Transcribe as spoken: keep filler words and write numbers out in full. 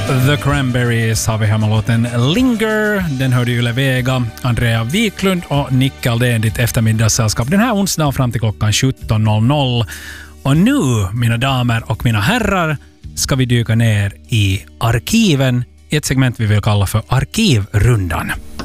The Cranberries har vi här med låten Linger. Den hörde Yle Vega, Andrea Wiklund och Nick Aldén, ditt eftermiddagssällskap. Den här onsdagen fram till klockan sjutton noll noll. Och nu, mina damer och mina herrar, ska vi dyka ner i arkiven i ett segment vi vill kalla för Arkivrundan.